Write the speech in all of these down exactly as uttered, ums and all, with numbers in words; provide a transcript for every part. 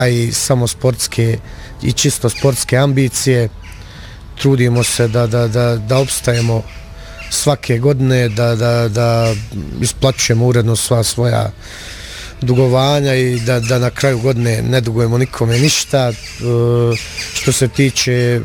i samo sportske i čisto sportske ambicije. Trudimo se da, da, da, da opstajemo svake godine, da, da, da isplaćujemo uredno sva svoja dugovanja i da, da na kraju godine ne dugujemo nikome ništa. Što se tiče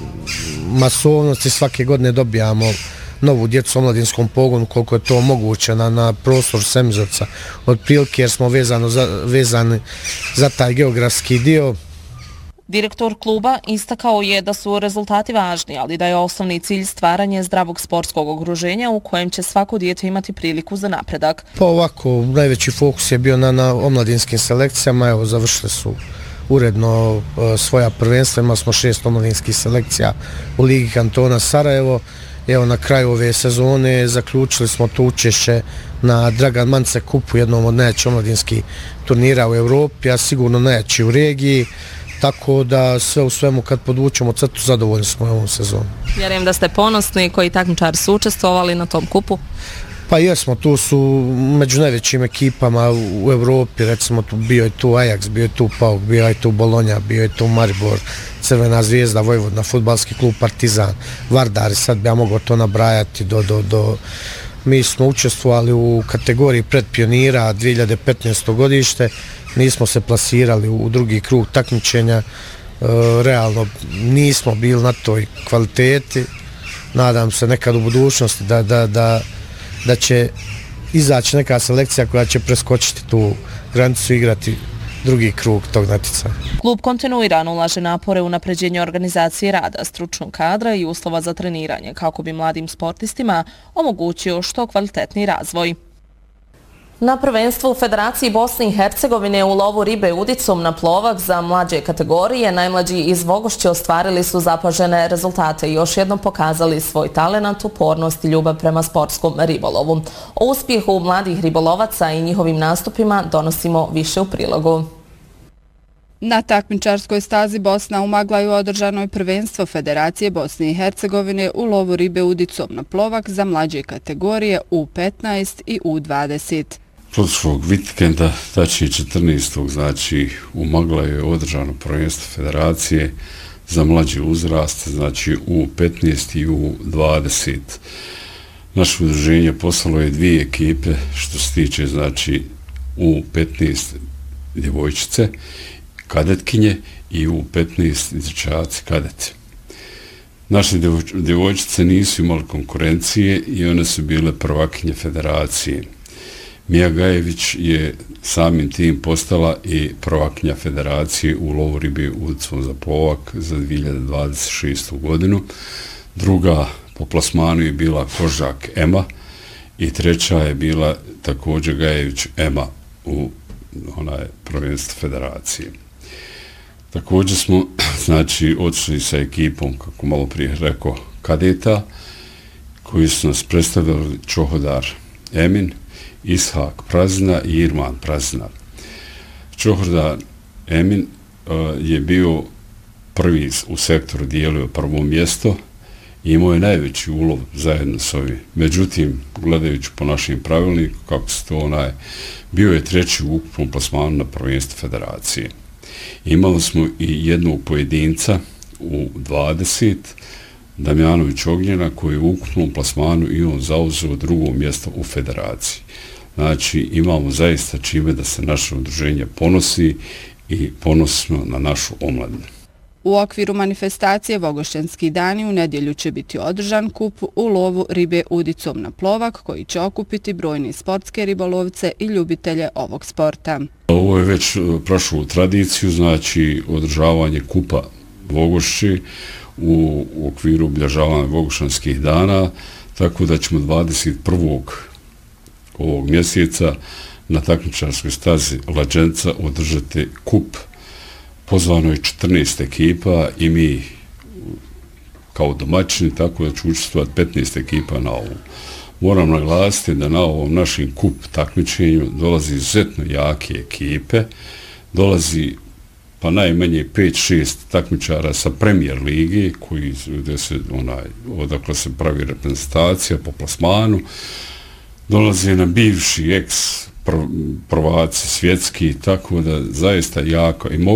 masovnosti, svake godine dobijamo novu djecu u omladinskom pogonu koliko je to moguće na, na prostor Semizovca. Otprilike jer smo vezano za, vezani za taj geografski dio. Direktor kluba istakao je da su rezultati važni, ali da je osnovni cilj stvaranje zdravog sportskog okruženja u kojem će svako dijete imati priliku za napredak. Pa ovako, najveći fokus je bio na, na omladinskim selekcijama, evo završili su uredno uh, svoja prvenstva, imali smo šest omladinskih selekcija u Ligi kantona Sarajevo. Evo na kraju ove sezone zaključili smo to učešće na Dragan Mance kupu, jednom od najjačih omladinskih turnira u Europi, a sigurno najjači u regiji. Tako da sve u svemu kad podvučemo crtu zadovoljni smo ovom sezonu. Vjerujem da ste ponosni koji takmičari su učestvovali na tom kupu. Pa jesmo, tu su među najvećim ekipama u Europi, recimo tu bio je tu Ajax, bio je tu Pauk, bio je tu Bolonja, bio je tu Maribor, Crvena zvijezda, Vojvodina, fudbalski klub Partizan, Vardar, sad bi ja mogao to nabrajati do, do, do... Mi smo učestvovali u kategoriji predpionira dvije hiljade petnaesto godište, nismo se plasirali u drugi krug takmičenja, e, realno nismo bili na toj kvaliteti. Nadam se nekad u budućnosti da, da, da, da će izaći neka selekcija koja će preskočiti tu granicu i igrati drugi krug tog natjecanja. Klub kontinuirano ulaže napore u unapređenje organizacije rada, stručnog kadra i uslova za treniranje kako bi mladim sportistima omogućio što kvalitetniji razvoj. Na prvenstvu u Federaciji Bosne i Hercegovine u lovu ribe udicom na plovak za mlađe kategorije najmlađi iz Vogošće ostvarili su zapažene rezultate i još jednom pokazali svoj talenat, upornost i ljubav prema sportskom ribolovu. O uspjehu mladih ribolovaca i njihovim nastupima donosimo više u prilogu. Na takmičarskoj stazi Bosna u Maglaju održano je prvenstvo Federacije Bosne i Hercegovine u lovu ribe udicom na plovak za mlađe kategorije U petnaest i U dvadeset. Prošlog vikenda, tačnije četrnaestog znači u Maglaju je održano prvenstvo Federacije za mlađi uzrast, znači U petnaest i U dvadeset. Naše udruženje poslalo je dvije ekipe što se tiče znači U petnaest djevojčice, kadetkinje i U petnaest dječaci kadeti. Naše djevojčice nisu imali konkurencije i one su bile prvakinje federacije. Mija Gajević je samim tim postala i prvakinja federacije u lovu ribe udicom za plovak za dvije hiljade dvadeset šestu godinu. Druga po plasmanu je bila Kožak Ema i treća je bila također Gajević Ema u onaj prvenstvo federacije. Također smo znači otišli sa ekipom, kako malo prije rekao, kadeta, koji su nas predstavili Čohodar Emin, Ishak Prazina i Irman Prazina. Čohodar Emin uh, je bio prvi u sektoru, dijelio prvo mjesto i imao je najveći ulov zajedno s ovim. Međutim, gledajući po našim pravilniku, kako se to onaj, bio je treći u ukupnom plasmanu na prvenstvu federacije. Imali smo i jednog pojedinca u dvadeset, Damjanović Ognjena, koji je u ukupnom plasmanu i on zauzeo drugo mjesto u federaciji. Znači, imamo zaista čime da se naše udruženje ponosi i ponosimo na našu omladinu. U okviru manifestacije Vogošćanski dani u nedjelju će biti održan kup u lovu ribe udicom na plovak koji će okupiti brojni sportske ribolovce i ljubitelje ovog sporta. Ovo je već prošlo u tradiciju, znači održavanje kupa Vogošći u okviru obilježavanja Vogošćanskih dana, tako da ćemo dvadeset prvog ovog mjeseca na takmičarskoj stazi Lađenca održati kup. Pozvano je četrnaest ekipa i mi kao domaćini, tako da će učestvovati petnaest ekipa na ovom. Moram naglasiti da na ovom našem kup takmičenju dolazi izuzetno jake ekipe, dolazi pa najmanje pet šest takmičara sa Premier ligi, koji, gdje se, onaj, odakle se pravi reprezentacija po plasmanu, dolazi nam bivši ex prvaci svjetski, tako da zaista jako i